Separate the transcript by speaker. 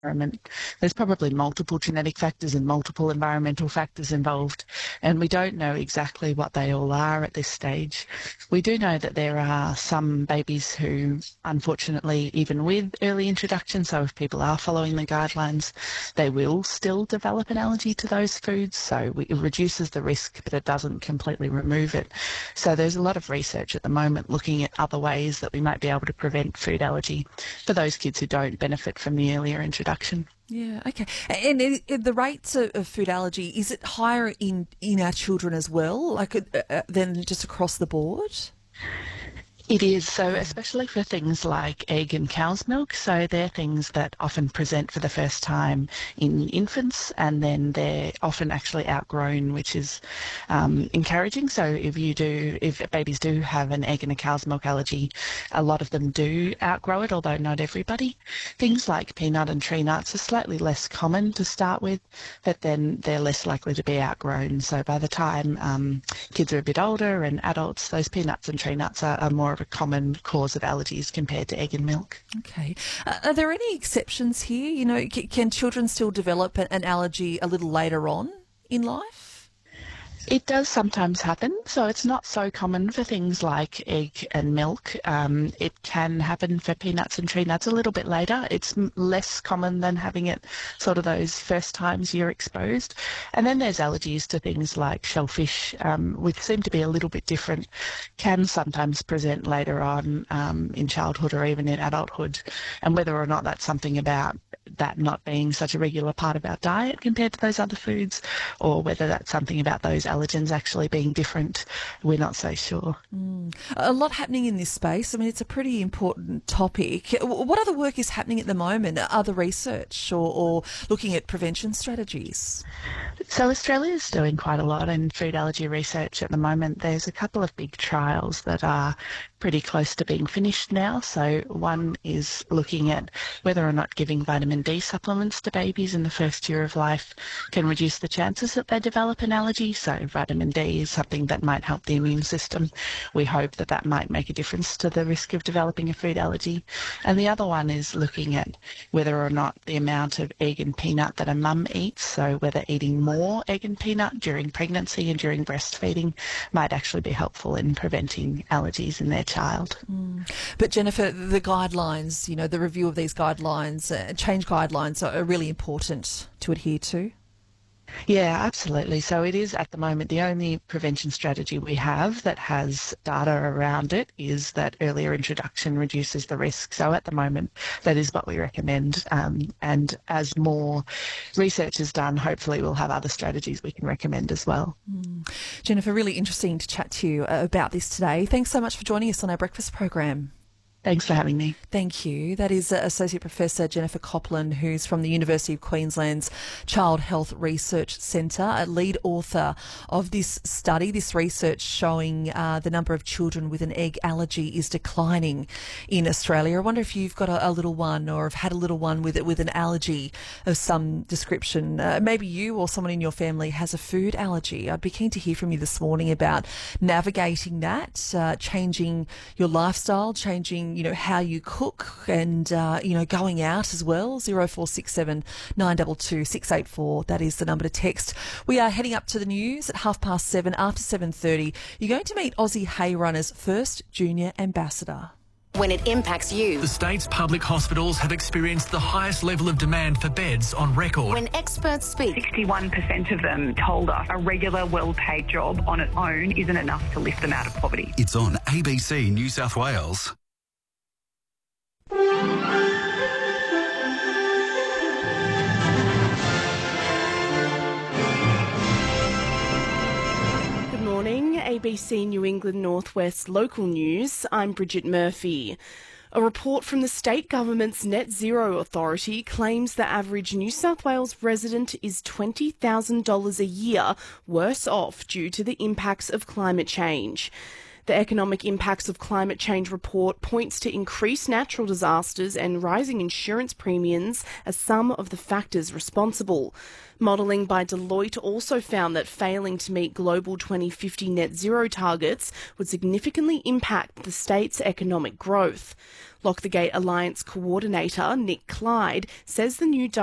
Speaker 1: environment. There's probably multiple genetic factors and multiple environmental factors involved, and we don't know exactly what they all are at this stage. We do know that there are some babies who, unfortunately, even with early introduction, so if people are following the guidelines, they will still develop an allergy to those foods. So it reduces the risk, but it doesn't completely remove it. So there's a lot of research at the moment looking at other ways that we might be able to prevent food allergy for those kids who don't benefit from the earlier introduction.
Speaker 2: Yeah, okay. And the rates of food allergy, is it higher in our children as well, like than just across the board?
Speaker 1: It is, so especially for things like egg and cow's milk. So they're things that often present for the first time in infants, and then they're often actually outgrown, which is encouraging. So if babies do have an egg and a cow's milk allergy, a lot of them do outgrow it, although not everybody. Things like peanut and tree nuts are slightly less common to start with, but then they're less likely to be outgrown. So by the time kids are a bit older and adults, those peanuts and tree nuts are more of a common cause of allergies compared to egg and milk.
Speaker 2: Okay. Are there any exceptions here? You know, can children still develop an allergy a little later on in life?
Speaker 1: It does sometimes happen, so it's not so common for things like egg and milk. It can happen for peanuts and tree nuts a little bit later. It's less common than having it sort of those first times you're exposed. And then there's allergies to things like shellfish, which seem to be a little bit different, can sometimes present later on in childhood or even in adulthood. And whether or not that's something about that not being such a regular part of our diet compared to those other foods, or whether that's something about those allergens actually being different, we're not so sure.
Speaker 2: A lot happening in this space. I mean, it's a pretty important topic. What other work is happening at the moment? Other research or looking at prevention strategies?
Speaker 1: So Australia is doing quite a lot in food allergy research at the moment. There's a couple of big trials that are pretty close to being finished now. So one is looking at whether or not giving vitamin D supplements to babies in the first year of life can reduce the chances that they develop an allergy. So vitamin D is something that might help the immune system. We hope that that might make a difference to the risk of developing a food allergy. And the other one is looking at whether or not the amount of egg and peanut that a mum eats, so whether eating more egg and peanut during pregnancy and during breastfeeding might actually be helpful in preventing allergies in their child.
Speaker 2: But Jennifer, the guidelines, you know, the review of these guidelines, change guidelines are really important to adhere to.
Speaker 1: Yeah, absolutely. So it is at the moment the only prevention strategy we have that has data around it is that earlier introduction reduces the risk. So at the moment, that is what we recommend. And as more research is done, hopefully we'll have other strategies we can recommend as well.
Speaker 2: Jennifer, really interesting to chat to you about this today. Thanks so much for joining us on our breakfast program.
Speaker 1: Thanks for having me.
Speaker 2: Thank you. That is Associate Professor Jennifer Copland, who's from the University of Queensland's Child Health Research Centre, a lead author of this study, this research showing the number of children with an egg allergy is declining in Australia. I wonder if you've got a little one or have had a little one with an allergy of some description. Maybe you or someone in your family has a food allergy. I'd be keen to hear from you this morning about navigating that, changing your lifestyle, changing how you cook and, going out as well. 0467 922 684. That is the number to text. We are heading up to the news at 7:30. After 7:30, you're going to meet Aussie Hay Runners' first junior ambassador.
Speaker 3: When it impacts you.
Speaker 4: The state's public hospitals have experienced the highest level of demand for beds on record.
Speaker 3: When experts speak.
Speaker 5: 61% of them told us a regular, well-paid job on its own isn't enough to lift them out of poverty.
Speaker 6: It's on ABC New South Wales.
Speaker 7: Good morning, ABC New England Northwest local news. I'm Bridget Murphy. A report from the state government's Net Zero Authority claims the average New South Wales resident is $20,000 a year worse off due to the impacts of climate change. The economic impacts of climate change report points to increased natural disasters and rising insurance premiums as some of the factors responsible. Modelling by Deloitte also found that failing to meet global 2050 net zero targets would significantly impact the state's economic growth. Lock the Gate Alliance coordinator Nick Clyde says the new